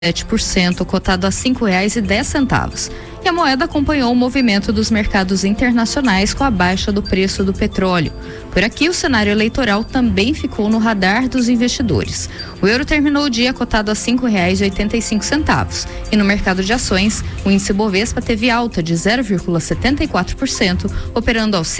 7%, cotado a R$ 5,10. E a moeda acompanhou o movimento dos mercados internacionais com a baixa do preço do petróleo. Por aqui, o cenário eleitoral também ficou no radar dos investidores. O euro terminou o dia cotado a R$ 5,85. E no mercado de ações, o índice Bovespa teve alta de 0,74%, operando aos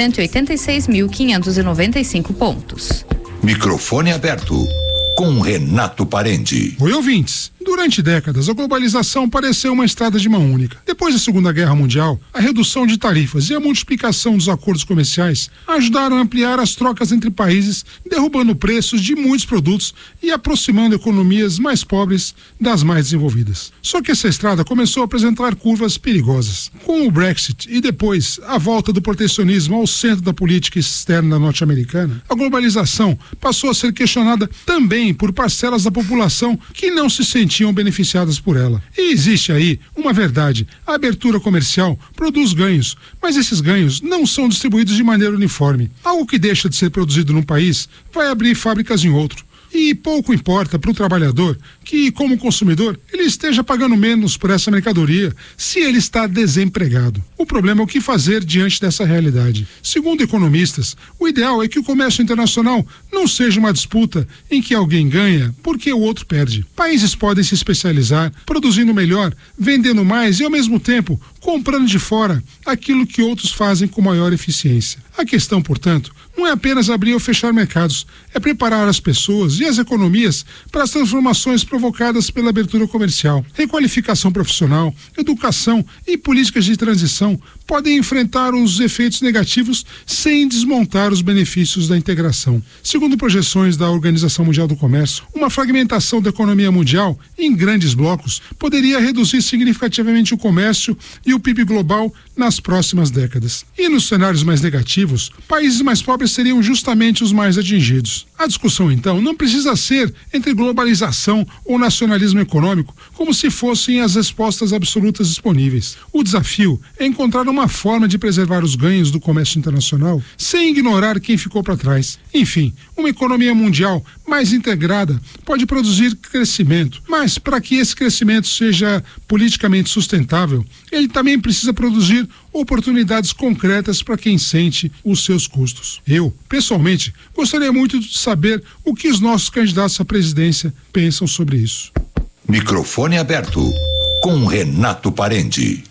186.595 pontos. Microfone aberto com Renato Parente. Oi, ouvintes. Durante décadas, a globalização pareceu uma estrada de mão única. Depois da Segunda Guerra Mundial, a redução de tarifas e a multiplicação dos acordos comerciais ajudaram a ampliar as trocas entre países, derrubando preços de muitos produtos e aproximando economias mais pobres das mais desenvolvidas. Só que essa estrada começou a apresentar curvas perigosas. Com o Brexit e depois a volta do protecionismo ao centro da política externa norte-americana, a globalização passou a ser questionada também por parcelas da população que não se sentiam beneficiadas por ela. E existe aí uma verdade: a abertura comercial produz ganhos, mas esses ganhos não são distribuídos de maneira uniforme. Algo que deixa de ser produzido num país vai abrir fábricas em outro. E pouco importa para o trabalhador que, como consumidor, ele esteja pagando menos por essa mercadoria se ele está desempregado. O problema é o que fazer diante dessa realidade. Segundo economistas, o ideal é que o comércio internacional não seja uma disputa em que alguém ganha porque o outro perde. Países podem se especializar, produzindo melhor, vendendo mais e, ao mesmo tempo, comprando de fora aquilo que outros fazem com maior eficiência. A questão, portanto, não é apenas abrir ou fechar mercados, é preparar as pessoas e as economias para as transformações provocadas pela abertura comercial. Requalificação profissional, educação e políticas de transição podem enfrentar os efeitos negativos sem desmontar os benefícios da integração. Segundo projeções da Organização Mundial do Comércio, uma fragmentação da economia mundial em grandes blocos poderia reduzir significativamente o comércio e o PIB global nas próximas décadas. E nos cenários mais negativos, países mais pobres seriam justamente os mais atingidos. A discussão, então, não precisa ser entre globalização ou nacionalismo econômico, como se fossem as respostas absolutas disponíveis. O desafio é encontrar uma forma de preservar os ganhos do comércio internacional sem ignorar quem ficou para trás. Enfim, uma economia mundial mais integrada pode produzir crescimento, mas para que esse crescimento seja politicamente sustentável, ele também precisa produzir oportunidades concretas para quem sente os seus custos. Eu, pessoalmente, gostaria muito de saber o que os nossos candidatos à presidência pensam sobre isso. Microfone aberto com Renato Parente.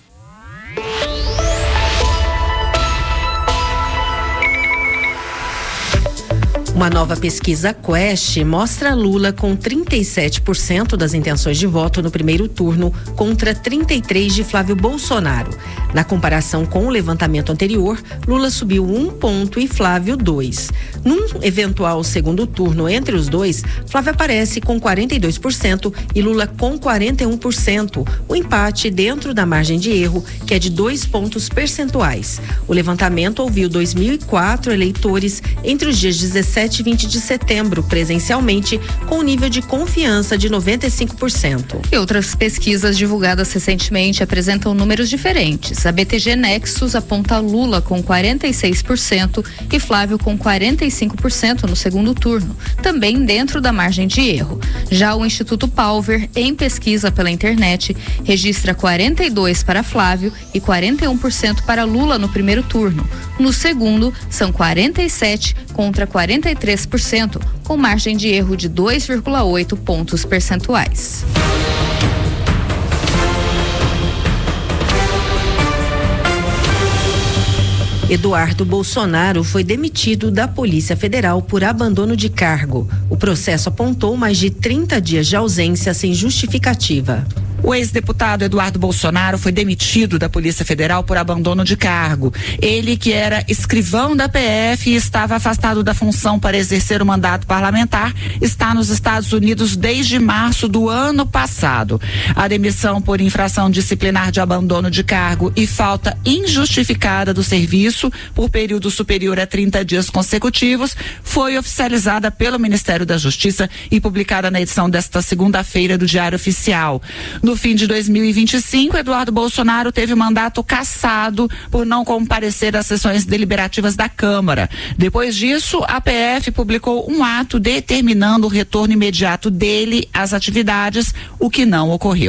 Uma nova pesquisa Quest mostra Lula com 37% das intenções de voto no primeiro turno contra 33% de Flávio Bolsonaro. Na comparação com o levantamento anterior, Lula subiu 1 ponto e Flávio 2. Num eventual segundo turno entre os dois, Flávio aparece com 42% e Lula com 41%. O empate dentro da margem de erro, que é de 2 pontos percentuais. O levantamento ouviu 2.004 eleitores entre os dias 17 e 20 de setembro, presencialmente, com um nível de confiança de 95%. E outras pesquisas divulgadas recentemente apresentam números diferentes. A BTG Nexus aponta Lula com 46% e Flávio com 45% no segundo turno, também dentro da margem de erro. Já o Instituto Palver, em pesquisa pela internet, registra 42% para Flávio e 41% para Lula no primeiro turno. No segundo, são 47% contra 43%, com margem de erro de 2,8 pontos percentuais. Eduardo Bolsonaro foi demitido da Polícia Federal por abandono de cargo. O processo apontou mais de 30 dias de ausência sem justificativa. O ex-deputado Eduardo Bolsonaro foi demitido da Polícia Federal por abandono de cargo. Ele, que era escrivão da PF e estava afastado da função para exercer o mandato parlamentar, está nos Estados Unidos desde março do ano passado. A demissão por infração disciplinar de abandono de cargo e falta injustificada do serviço por período superior a 30 dias consecutivos foi oficializada pelo Ministério da Justiça e publicada na edição desta segunda-feira do Diário Oficial. No fim de 2025, Eduardo Bolsonaro teve o mandato cassado por não comparecer às sessões deliberativas da Câmara. Depois disso, a PF publicou um ato determinando o retorno imediato dele às atividades, o que não ocorreu.